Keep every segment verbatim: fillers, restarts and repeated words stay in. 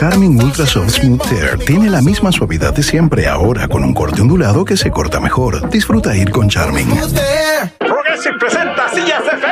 Charmin Ultra Soft Smooth Tear tiene la misma suavidad de siempre, ahora con un corte ondulado que se corta mejor. Disfruta ir con Charmin. Progressive presenta Sillas F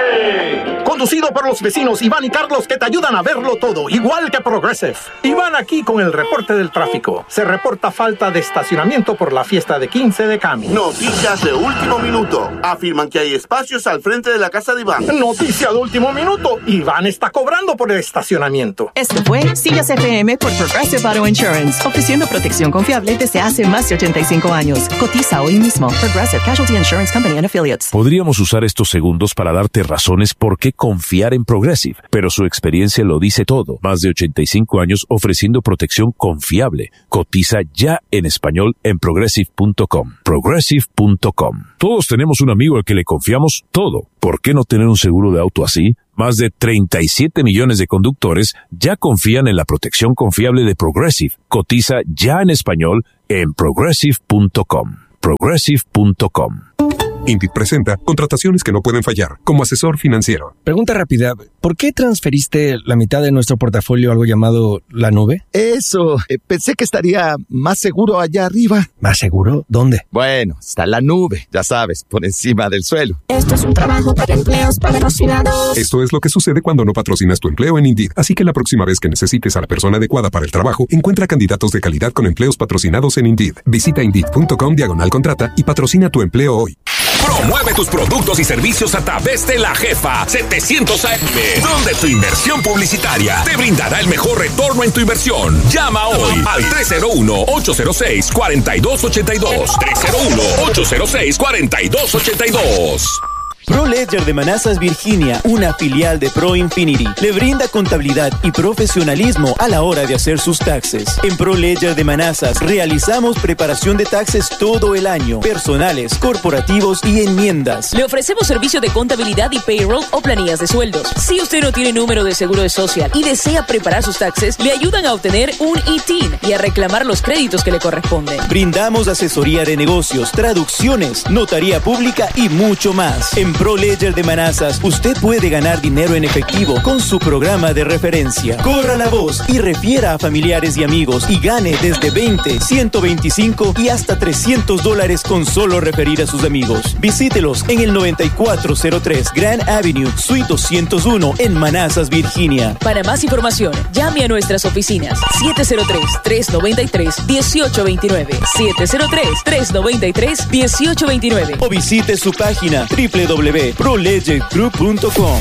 M, conducido por los vecinos Iván y Carlos, que te ayudan a verlo todo, igual que Progressive. Iván aquí con el reporte del tráfico. Se reporta falta de estacionamiento por la fiesta de quince de Cami. Noticias de último minuto. Afirman que hay espacios al frente de la casa de Iván. Noticia de último minuto. Iván está cobrando por el estacionamiento. Esto fue Sillas F M por Progressive Auto Insurance, ofreciendo protección confiable desde hace más de ochenta y cinco años. Cotiza hoy mismo. Progressive Casualty Insurance Company and Affiliates. Podríamos usar estos segundos para darte razones por qué confiar en Progressive, pero su experiencia lo dice todo. Más de ochenta y cinco años ofreciendo protección confiable. Cotiza ya en español en progressive punto com. progressive punto com. Todos tenemos un amigo al que le confiamos todo. ¿Por qué no tener un seguro de auto así? Más de treinta y siete millones de conductores ya confían en la protección confiable de Progressive. Cotiza ya en español en progressive punto com. progressive punto com. Indeed presenta contrataciones que no pueden fallar como asesor financiero. Pregunta rápida, ¿por qué transferiste la mitad de nuestro portafolio a algo llamado la nube? Eso, eh, pensé que estaría más seguro allá arriba. ¿Más seguro? ¿Dónde? Bueno, está la nube, ya sabes, por encima del suelo. Esto es un trabajo para empleos patrocinados. Esto es lo que sucede cuando no patrocinas tu empleo en Indeed. Así que la próxima vez que necesites a la persona adecuada para el trabajo, encuentra candidatos de calidad con empleos patrocinados en Indeed. Visita Indeed punto com diagonal contrata y patrocina tu empleo hoy. Promueve tus productos y servicios a través de La Jefa setecientos A M, donde tu inversión publicitaria te brindará el mejor retorno en tu inversión. Llama hoy al tres cero uno, ocho cero seis, cuatro dos ocho dos. tres cero uno, ocho cero seis, cuatro dos ocho dos. ProLedger de Manassas, Virginia, una filial de ProInfinity, le brinda contabilidad y profesionalismo a la hora de hacer sus taxes. En ProLedger de Manassas realizamos preparación de taxes todo el año, personales, corporativos y enmiendas. Le ofrecemos servicio de contabilidad y payroll o planillas de sueldos. Si usted no tiene número de seguro de social y desea preparar sus taxes, le ayudan a obtener un I T I N y a reclamar los créditos que le corresponden. Brindamos asesoría de negocios, traducciones, notaría pública y mucho más. En ProLedger de Manassas, usted puede ganar dinero en efectivo con su programa de referencia. Corra la voz y refiera a familiares y amigos y gane desde veinte, ciento veinticinco y hasta trescientos dólares con solo referir a sus amigos. Visítelos en el noventa y cuatro cero tres Grand Avenue, Suite doscientos uno en Manassas, Virginia. Para más información, llame a nuestras oficinas siete cero tres, tres nueve tres, uno ocho dos nueve, siete cero tres, tres nueve tres, uno ocho dos nueve o visite su página doble u doble u doble u punto pro ledger group punto com.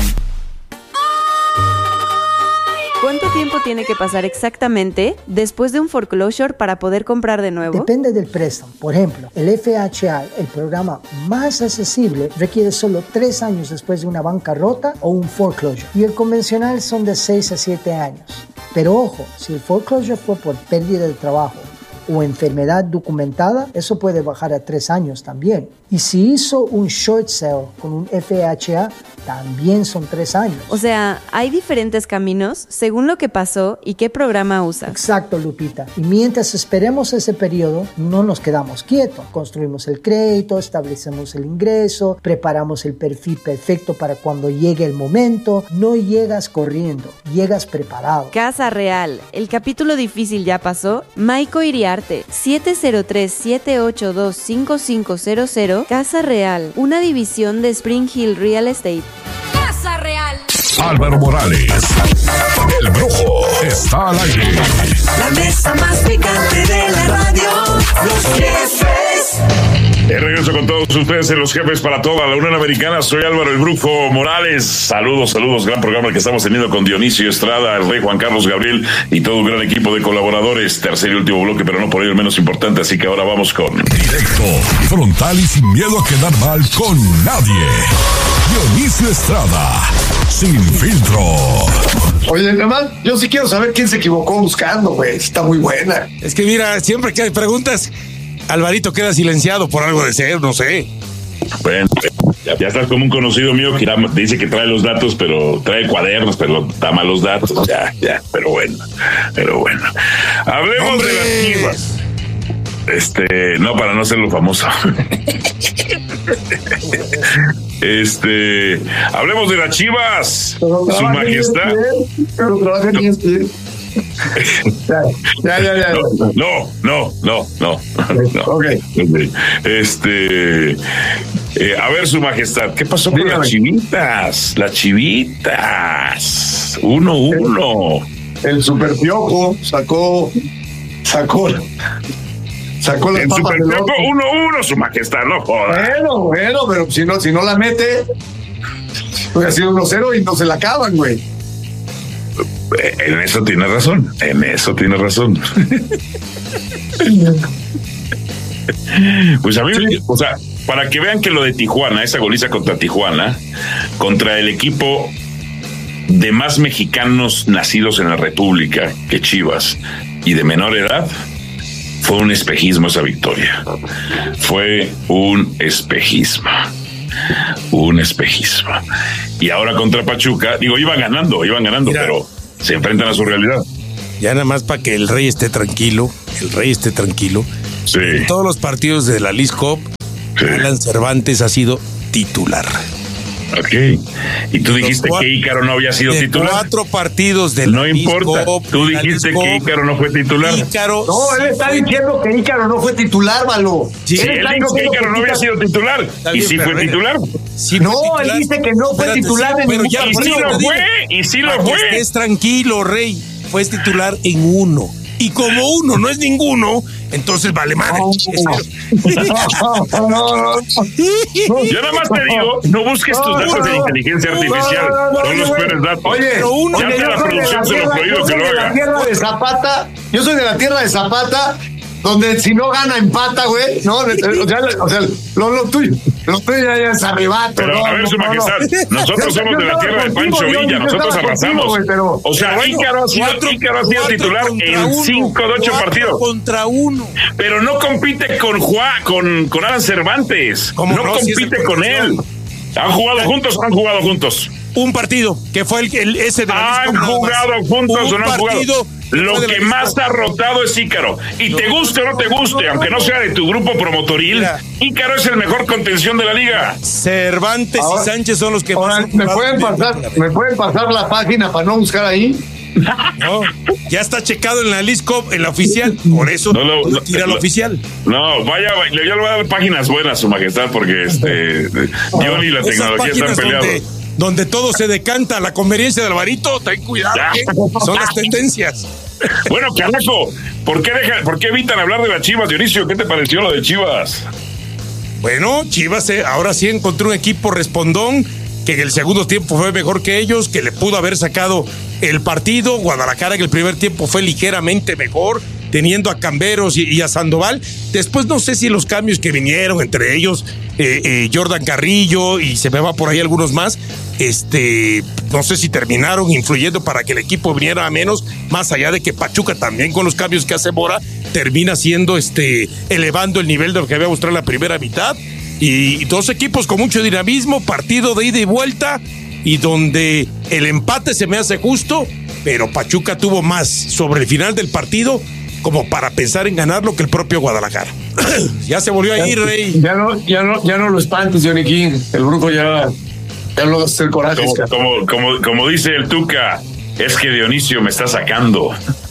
¿Cuánto tiempo tiene que pasar exactamente después de un foreclosure para poder comprar de nuevo? Depende del préstamo. Por ejemplo, el F H A, el programa más accesible, requiere solo tres años después de una bancarrota o un foreclosure. Y el convencional son de seis a siete años. Pero ojo, si el foreclosure fue por pérdida de trabajo o enfermedad documentada, eso puede bajar a tres años también. Y si hizo un short sale con un F H A, también son tres años. O sea, hay diferentes caminos según lo que pasó y qué programa usa. Exacto, Lupita. Y mientras esperemos ese periodo, no nos quedamos quietos. Construimos el crédito, establecemos el ingreso, preparamos el perfil perfecto para cuando llegue el momento. No llegas corriendo, llegas preparado. Casa Real. El capítulo difícil ya pasó. Maiko Iriarte, siete cero tres, siete ocho dos, cinco cinco cero cero. Casa Real, una división de Spring Hill Real Estate. Casa Real. Álvaro Morales, el Brujo, está al aire. La mesa más picante de la radio, Los Jefes. De regreso con todos ustedes en Los Jefes para toda la Unión Americana. Soy Álvaro el Brujo Morales. Saludos, saludos. Gran programa que estamos teniendo con Dionisio Estrada, el Rey Juan Carlos Gabriel y todo un gran equipo de colaboradores. Tercer y último bloque, pero no por ello el menos importante. Así que ahora vamos con... Directo, frontal y sin miedo a quedar mal con nadie. Dionisio Estrada, sin filtro. Oye, nada más, yo sí quiero saber quién se equivocó buscando, güey. Está muy buena. Es que mira, siempre que hay preguntas, Alvarito queda silenciado por algo de ser, no sé. Bueno, ya, ya estás como un conocido mío que dice que trae los datos, pero trae cuadernos, pero da malos datos. Ya, ya, pero bueno, pero bueno. Hablemos ¡Hombre! de las Chivas. Este, no, para no hacerlo famoso. Este, hablemos de las Chivas. Su majestad. Pero trabaja en E S P N. ya, ya, ya. No, no, no, no. no. Ok. Este. Eh, a ver, Su Majestad, ¿qué pasó con Dígame. las chivitas? Las chivitas. Uno, uno. El, el Super Piojo sacó. Sacó. Sacó las El papas Super del Piojo, horno. uno, uno, Su Majestad, no joda. Bueno, bueno, pero si no, si no la mete, hubiera sido uno cero y no se la acaban, güey. En eso tiene razón, en eso tiene razón. Pues a mí, sí. O sea, para que vean que lo de Tijuana, esa goliza contra Tijuana, contra el equipo de más mexicanos nacidos en la República que Chivas y de menor edad, fue un espejismo esa victoria. Fue un espejismo. Un espejismo. Y ahora contra Pachuca, digo, iban ganando, iban ganando, Mira, pero se enfrentan a su realidad. Ya nada más para que el Rey esté tranquilo, el Rey esté tranquilo. Sí. En todos los partidos de la Leagues Cup, sí. Alan Cervantes ha sido titular. Ok. Y tú dijiste cuatro, que Ícaro no había sido de titular. Cuatro partidos de No importa. Cup, tú dijiste que Ícaro no fue titular. Ícaro no, él está diciendo que Ícaro no fue titular, Malo. Sí, él, él dijo que Ícaro no había sido titular. Y sí fue titular. Sí no, fue titular. Él dice que no fue Espérate, titular sí, en pero ningún ya, Y sí lo fue, y sí lo fue. Estés tranquilo, Rey. Fue titular en uno. Y como uno no es ninguno, entonces vale madre. No, no, no, no. Yo nada más te digo, no busques tus datos no, de inteligencia no, artificial. No, no, no, Son los peores datos. Oye, pero uno, oye, ya la producción se lo prohíbo que lo haga. La tierra de Zapata, yo soy de la tierra de Zapata, donde si no gana empata, güey. No, o sea, o sea lo, lo tuyo, lo tuyo ya, ya es arrebato. Pero no, a ver, no, Su no, Majestad, no. nosotros somos de la tierra de Pancho Villa, nosotros arrasamos. Contigo, pero, o sea, pero Ícaro ha sido, cuatro, Ícaro ha sido titular en uno, cinco de ocho partidos. Contra uno. Pero no compite con Juan, con, con Alan Cervantes. No, no compite si con él. ¿Han jugado juntos o han jugado juntos? Un partido, que fue el, el ese de la ¿Han jugado juntos o no han jugado? Lo que más ha rotado es Ícaro. Y te guste o no te guste, aunque no sea de tu grupo promotoril, Ícaro es el mejor contención de la liga. Cervantes ahora, y Sánchez son los que ahora, más ¿me pueden pasar, ¿me pueden pasar la página para no buscar ahí? No, ya está checado en la Leagues Cup, en la oficial, por eso no, lo, no tira la oficial. No, vaya, yo le voy a dar páginas buenas, Su Majestad, porque este Johnny y la tecnología están peleados. Donde, donde todo se decanta, la conveniencia de Alvarito, ten cuidado, ¿eh? Son las tendencias. Bueno, carajo, ¿por qué, deja, ¿por qué evitan hablar de las Chivas, Dionisio? ¿Qué te pareció lo de Chivas? Bueno, Chivas eh, ahora sí encontró un equipo respondón, que en el segundo tiempo fue mejor que ellos, que le pudo haber sacado el partido. Guadalajara en el primer tiempo fue ligeramente mejor, teniendo a Camberos y, y a Sandoval. Después no sé si los cambios que vinieron, entre ellos eh, eh, Jordan Carrillo y se me va por ahí algunos más, este, no sé si terminaron influyendo para que el equipo viniera a menos, más allá de que Pachuca también con los cambios que hace Mora termina siendo, este, elevando el nivel de lo que había mostrado en la primera mitad. Y dos equipos con mucho dinamismo, partido de ida y vuelta, y donde el empate se me hace justo, pero Pachuca tuvo más sobre el final del partido como para pensar en ganarlo que el propio Guadalajara. Ya se volvió a ir, Rey. Ya no, ya no, ya no lo espantes, Johnny King. El brujo ya, ya no va a hacer coraje. Como, como, como, como dice el Tuca, es que Dionisio me está sacando.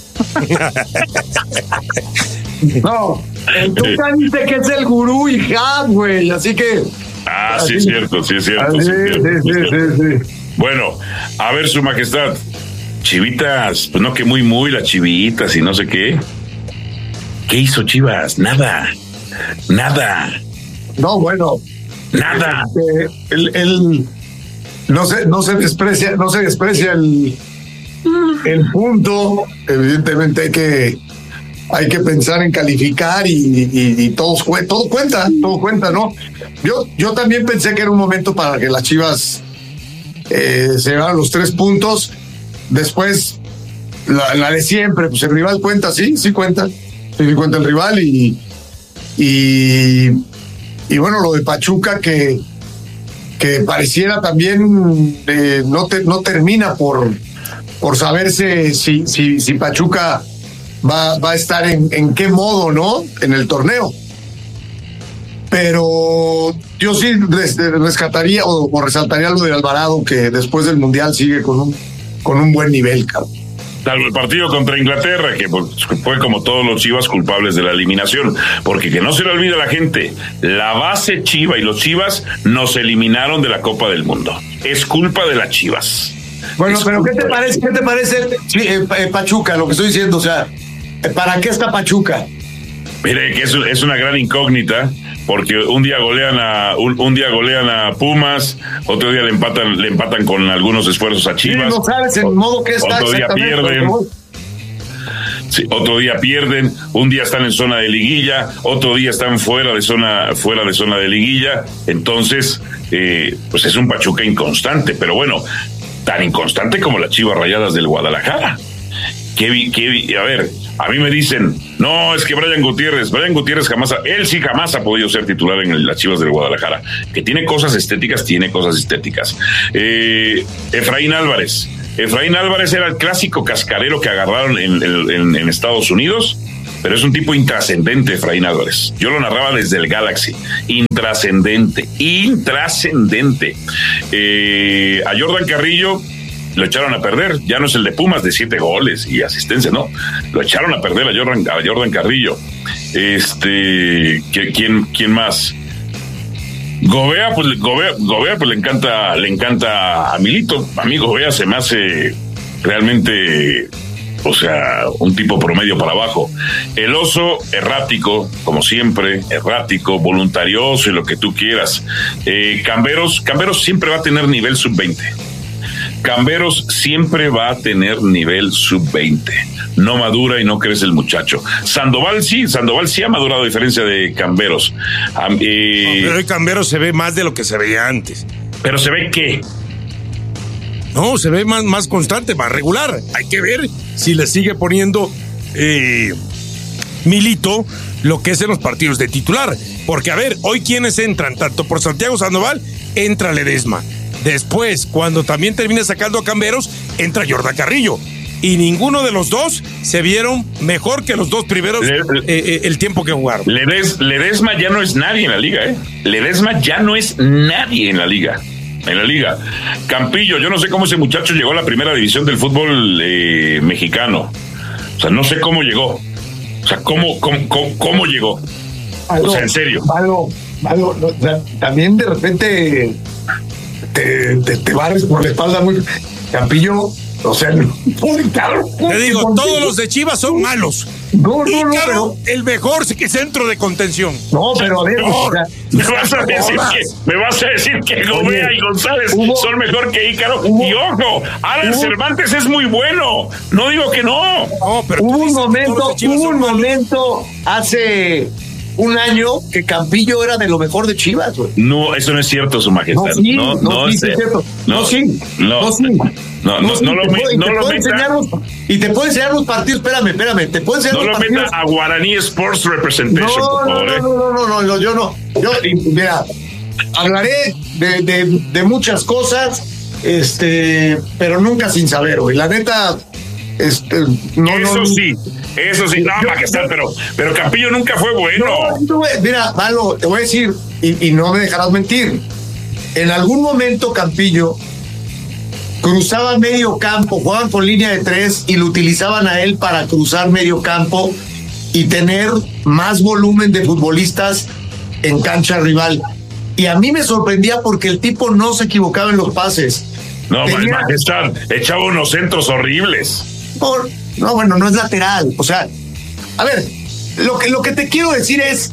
No, el Tuca dice que es el gurú y ja, güey, así que... Ah, sí es cierto, sí es cierto. Sí, sí, es cierto, sí, sí, sí, sí, sí. Bueno, a ver, Su Majestad, Chivitas, pues no que muy, muy las Chivitas y no sé qué. ¿Qué hizo Chivas? Nada, nada. No, bueno. Nada. Eh, el, el, no se, no se desprecia, no se desprecia el, el punto. Evidentemente hay que... Hay que pensar en calificar y, y, y todos, todo cuenta, todo cuenta, ¿no? Yo, yo también pensé que era un momento para que las Chivas eh, se llevaran los tres puntos. Después, la, la de siempre, pues el rival cuenta, sí, sí cuenta. Sí cuenta el rival y, y, y bueno, lo de Pachuca que, que pareciera también eh, no, te, no termina por, por saberse si, si, si Pachuca... Va, va a estar en, en qué modo, ¿no? En el torneo. Pero yo sí res, rescataría o, o resaltaría lo de Alvarado, que después del Mundial sigue con un, con un buen nivel, cabrón. Salvo el partido contra Inglaterra, que fue como todos los Chivas culpables de la eliminación, porque que no se le olvide a la gente, la base Chiva y los Chivas nos eliminaron de la Copa del Mundo. Es culpa de las Chivas. Bueno, es pero ¿qué te parece, qué te parece sí, eh, eh, Pachuca, lo que estoy diciendo? O sea, ¿para qué está Pachuca? Mire, que es, es una gran incógnita, porque un día golean a un, un día golean a Pumas, otro día le empatan le empatan con algunos esfuerzos a Chivas. Sí, no sabes en modo que está. Otro día pierden. Sí, otro día pierden, un día están en zona de liguilla, otro día están fuera de zona fuera de zona de liguilla. Entonces, eh, pues es un Pachuca inconstante, pero bueno, tan inconstante como las Chivas Rayadas del Guadalajara. Que, que, a ver, a mí me dicen, no, es que Brian Gutiérrez, Brian Gutiérrez jamás, él sí jamás ha podido ser titular en las Chivas del Guadalajara, que tiene cosas estéticas, tiene cosas estéticas. Eh, Efraín Álvarez, Efraín Álvarez era el clásico cascarero que agarraron en, en, en Estados Unidos, pero es un tipo intrascendente, Efraín Álvarez. Yo lo narraba desde el Galaxy, intrascendente, intrascendente. Eh, a Jordan Carrillo lo echaron a perder, ya no es el de Pumas de siete goles y asistencia, no, lo echaron a perder a Jordan, a Jordan Carrillo. Este, ¿quién, quién más? Gobea, pues Gobea, Gobea, pues le encanta, le encanta a Milito. A mí Gobea se me hace realmente, o sea, un tipo promedio para abajo. El Oso, errático, como siempre, errático, voluntarioso y lo que tú quieras. Eh, Camberos, Camberos siempre va a tener nivel sub veinte. Camberos siempre va a tener nivel sub veinte. No madura y no crece el muchacho. Sandoval sí, Sandoval sí ha madurado a diferencia de Camberos. Um, eh, no, pero hoy Camberos se ve más de lo que se veía antes. ¿Pero se ve qué? No, se ve más, más constante, más regular. Hay que ver si le sigue poniendo eh, Milito lo que es en los partidos de titular. Porque, a ver, hoy quienes entran, tanto por Santiago Sandoval, entra Ledesma. Después, cuando también termina sacando a Camberos, entra Jordan Carrillo. Y ninguno de los dos se vieron mejor que los dos primeros Le, eh, eh, el tiempo que jugaron. Ledes, Ledesma ya no es nadie en la liga, ¿eh? Ledesma ya no es nadie en la liga. En la liga. Campillo, yo no sé cómo ese muchacho llegó a la primera división del fútbol eh, mexicano. O sea, no sé cómo llegó. O sea, cómo, cómo, cómo, cómo llegó. Algo, o sea, en serio. Algo, algo, no, o sea, también de repente te, te, te barres por la espalda muy. Campillo, o sea, claro, te digo, todos los de Chivas son malos. No, no, no, pero el mejor centro de contención. No, pero a ver, o sea, me vas a decir que me vas a decir que Gobea y González hubo, son mejor que Ícaro. Hubo, y ojo, Alan Cervantes es muy bueno. No digo que no. No, pero hubo un momento, hubo un momento hace un año que Campillo era de lo mejor de Chivas, güey. No, eso no es cierto, su majestad. No, sí, no, no, no, sí, es, es cierto. No, no, sí. No, no, sí. No, no, no, sí, no lo metas. No lo meta. Y te puedo enseñar los partidos, espérame, espérame. Te puedo enseñar no los partidos. No lo metas a Guaraní Sports Representation, no, por favor. No, eh. no, no, no, no, no, yo no. Yo, mira, hablaré de, de, de muchas cosas, este, pero nunca sin saber, güey. La neta, este, no, eso no, sí, eso sí, no, majestad, pero, pero Campillo nunca fue bueno. No, no, mira, Malo, te voy a decir, y, y no me dejarás mentir. En algún momento Campillo cruzaba medio campo, jugaban con línea de tres y lo utilizaban a él para cruzar medio campo y tener más volumen de futbolistas en cancha rival. Y a mí me sorprendía porque el tipo no se equivocaba en los pases. No, Tenía... majestad, echaba unos centros horribles. Por... No, bueno, no es lateral. O sea, a ver, lo que, lo que te quiero decir es,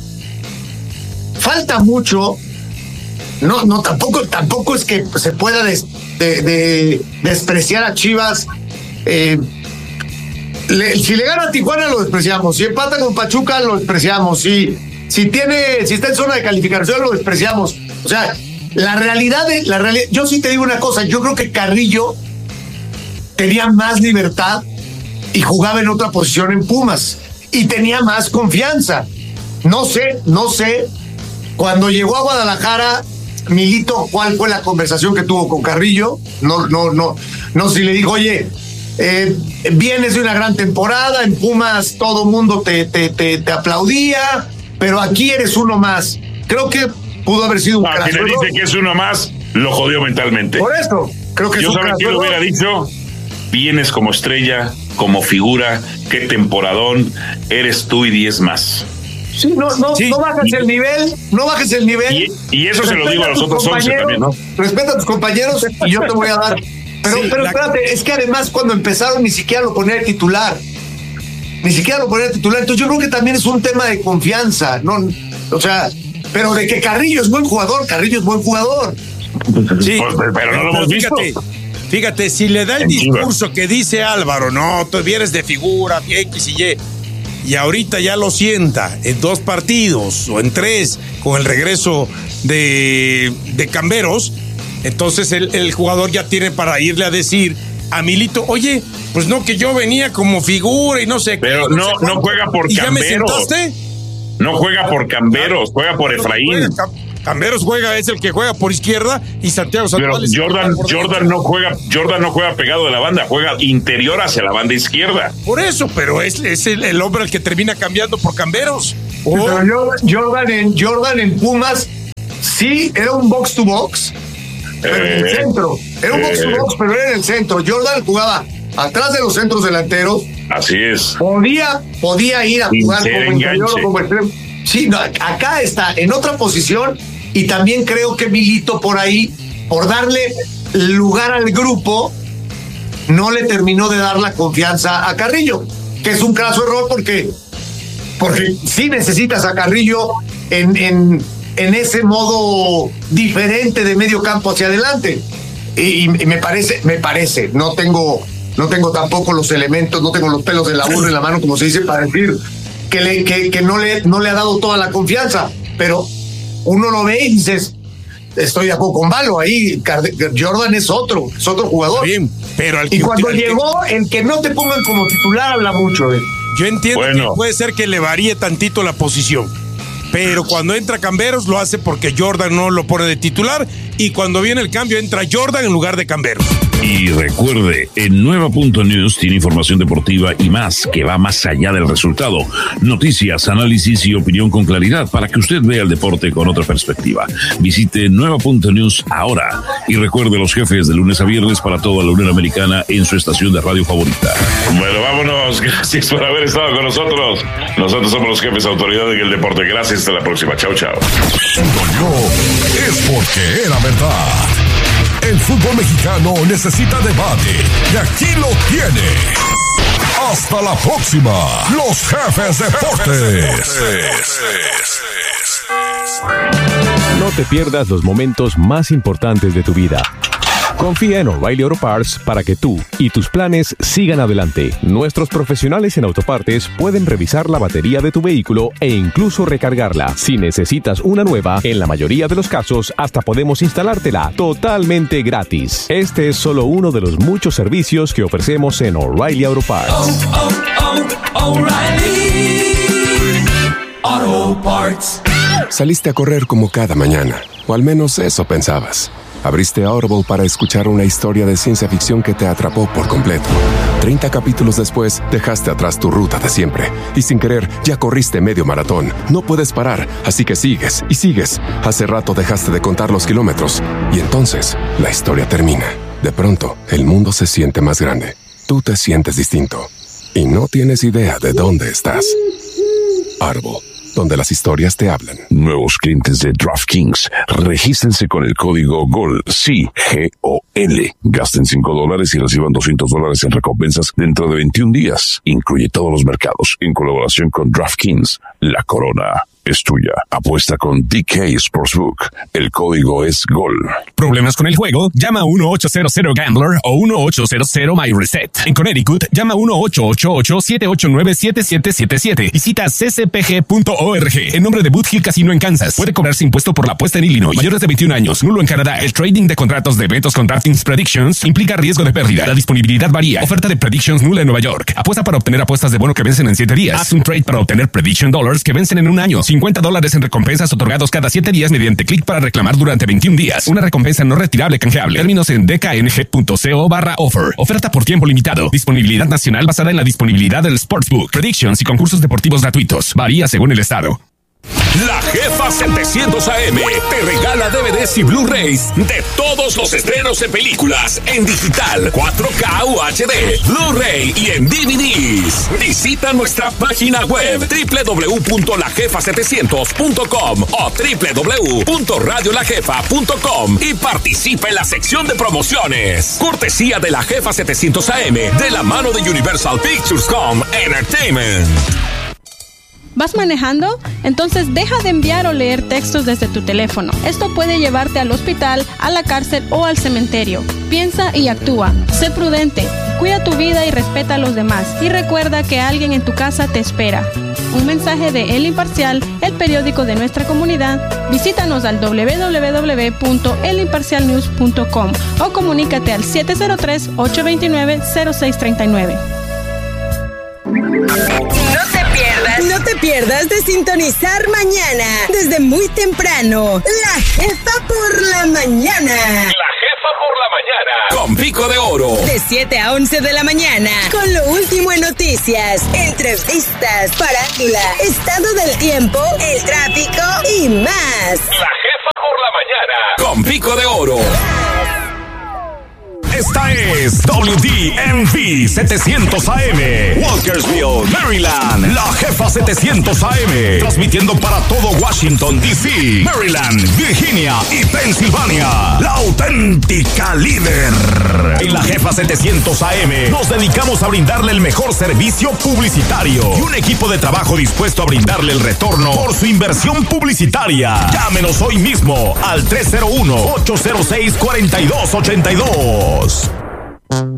falta mucho. No, no, tampoco, tampoco es que se pueda des, de, de, despreciar a Chivas. Eh, le, si le gana a Tijuana lo despreciamos, si empata con Pachuca lo despreciamos, si, si tiene, si está en zona de calificación lo despreciamos. O sea, la realidad de, la realidad, yo sí te digo una cosa, yo creo que Carrillo tenía más libertad y jugaba en otra posición en Pumas y tenía más confianza. No sé, no sé, cuando llegó a Guadalajara, Milito, ¿cuál fue la conversación que tuvo con Carrillo? No, no, no, no, si le dijo, oye, eh, vienes de una gran temporada, en Pumas todo mundo te, te, te, te aplaudía, pero aquí eres uno más. Creo que pudo haber sido un ah, si le dice que es uno más, lo jodió mentalmente. Por eso, creo que yo es un sabía que lo hubiera dicho, vienes como estrella, como figura, qué temporadón, eres tú y diez más. Sí, no, no, sí. no bajes el nivel, no bajes el nivel. Y, y eso se lo digo a los otros once también, ¿no? Respeta a tus compañeros y yo te voy a dar. Pero, sí, pero la... espérate, es que además cuando empezaron ni siquiera lo ponía de titular. Ni siquiera lo ponía de titular. Entonces yo creo que también es un tema de confianza, ¿no? O sea, pero de que Carrillo es buen jugador, Carrillo es buen jugador. Sí, pues, pero no lo hemos visto. Fíjate, fíjate, si le da el discurso que dice Álvaro, no, tú vienes de figura, X y Y, y ahorita ya lo sienta en dos partidos o en tres con el regreso de, de Camberos, entonces el, el jugador ya tiene para irle a decir a Milito, oye, pues no, que yo venía como figura y no sé. Pero qué, no, no, sé no juega por ¿y Camberos. ¿Ya me sentaste? No juega por Camberos, juega por Efraín. Camberos juega, es el que juega por izquierda y Santiago Sandoval. Pero Jordan, Jordan no juega, Jordan no juega pegado de la banda, juega interior hacia la banda izquierda. Por eso, pero es, es el, el hombre el que termina cambiando por Camberos. Oh. Pero Jordan en Jordan en Pumas sí era un box to box, pero eh, en el centro. Era un eh, box to box, pero era en el centro. Jordan jugaba atrás de los centros delanteros. Así es. Podía, podía ir a jugar como interior o como extremo. Sí, no, acá está en otra posición y también creo que Milito por ahí, por darle lugar al grupo, no le terminó de dar la confianza a Carrillo, que es un craso error porque, porque sí necesitas a Carrillo en, en, en ese modo diferente de medio campo hacia adelante. Y, y me parece, me parece, no tengo, no tengo tampoco los elementos, no tengo los pelos de la burra en la mano, como se dice, para decir que, le, que, que no, le, no le ha dado toda la confianza, pero uno lo ve y dices, estoy de acuerdo con Valo, ahí Jordan es otro, es otro jugador. Bien, pero al y cuando llegó, que... el que no te pongan como titular habla mucho. ¿eh? Yo entiendo bueno. que puede ser que le varíe tantito la posición, pero cuando entra Camberos lo hace porque Jordan no lo pone de titular, y cuando viene el cambio entra Jordan en lugar de Camberos. Y recuerde, en Nueva punto News tiene información deportiva y más, que va más allá del resultado. Noticias, análisis y opinión con claridad para que usted vea el deporte con otra perspectiva. Visite Nueva punto News ahora y recuerde los jefes de lunes a viernes para toda la Unión Americana en su estación de radio favorita. Bueno, vámonos. Gracias por haber estado con nosotros. Nosotros somos los jefes autoridad en el deporte. Gracias, hasta la próxima. Chao, chao. Es porque era verdad. El fútbol mexicano necesita debate y aquí lo tiene. Hasta la próxima, los jefes deportes. No te pierdas los momentos más importantes de tu vida. Confía en O'Reilly Auto Parts para que tú y tus planes sigan adelante. Nuestros profesionales en autopartes pueden revisar la batería de tu vehículo e incluso recargarla. Si necesitas una nueva, en la mayoría de los casos hasta podemos instalártela totalmente gratis. Este es solo uno de los muchos servicios que ofrecemos en O'Reilly Auto Parts. Oh, oh, oh, O'Reilly Auto Parts. Saliste a correr como cada mañana, o al menos eso pensabas. Abriste Audible para escuchar una historia de ciencia ficción que te atrapó por completo. Treinta capítulos después, dejaste atrás tu ruta de siempre. Y sin querer, ya corriste medio maratón. No puedes parar, así que sigues y sigues. Hace rato dejaste de contar los kilómetros. Y entonces, la historia termina. De pronto, el mundo se siente más grande. Tú te sientes distinto. Y no tienes idea de dónde estás. Audible, donde las historias te hablan. Nuevos clientes de DraftKings, regístrense con el código GOL, sí, G O L. Gasten cinco dólares y reciban doscientos dólares en recompensas dentro de veintiún días. Incluye todos los mercados en colaboración con DraftKings. La corona es tuya. Apuesta con D K Sportsbook. El código es GOL. ¿Problemas con el juego? Llama a uno ocho cero cero Gambler o uno ocho cero cero My Reset. En Connecticut, llama a uno ocho ocho ocho siete ocho nueve siete siete siete siete. Visita c c p g punto org. En nombre de Boot Hill Casino en Kansas. Puede cobrarse impuesto por la apuesta en Illinois. Mayores de veintiún años. Nulo en Canadá. El trading de contratos de eventos con DraftKings Predictions implica riesgo de pérdida. La disponibilidad varía. Oferta de Predictions nula en Nueva York. Apuesta para obtener apuestas de bono que vencen en siete días. Haz un trade para obtener Prediction Dollars que vencen en un año. cincuenta dólares en recompensas otorgados cada siete días mediante clic para reclamar durante veintiún días. Una recompensa no retirable canjeable. Términos en d k n g punto co barra offer. Oferta por tiempo limitado. Disponibilidad nacional basada en la disponibilidad del Sportsbook. Predictions y concursos deportivos gratuitos. Varía según el estado. La Jefa setecientos A M te regala D V Ds y Blu-rays de todos los estrenos de películas en digital, cuatro K U H D, Blu-ray y en D V Ds. Visita nuestra página web doble u doble u doble u punto la jefa setecientos punto com o doble u doble u doble u punto radio la jefa punto com y participa en la sección de promociones. Cortesía de La Jefa setecientos A M de la mano de Universal Pictures Com Entertainment. ¿Vas manejando? Entonces deja de enviar o leer textos desde tu teléfono. Esto puede llevarte al hospital, a la cárcel o al cementerio. Piensa y actúa. Sé prudente. Cuida tu vida y respeta a los demás. Y recuerda que alguien en tu casa te espera. Un mensaje de El Imparcial, el periódico de nuestra comunidad. Visítanos al doble u doble u doble u punto el imparcial news punto com o comunícate al siete cero tres, ocho dos nueve, cero seis tres nueve. No te pierdas, no te pierdas de sintonizar mañana, desde muy temprano, La Jefa por la Mañana. La Jefa por la Mañana. Con Pico de Oro. De siete a once de la mañana, con lo último en noticias, entrevistas, farándula, estado del tiempo, el tráfico y más. La Jefa por la Mañana. Con Pico de Oro. Esta es W D M V setecientos A M, Walkersville, Maryland. La Jefa setecientos A M, transmitiendo para todo Washington, D C, Maryland, Virginia y Pensilvania. La auténtica líder. En La Jefa setecientos A M nos dedicamos a brindarle el mejor servicio publicitario y un equipo de trabajo dispuesto a brindarle el retorno por su inversión publicitaria. Llámenos hoy mismo al tres cero uno, ocho cero seis, cuatro dos ocho dos.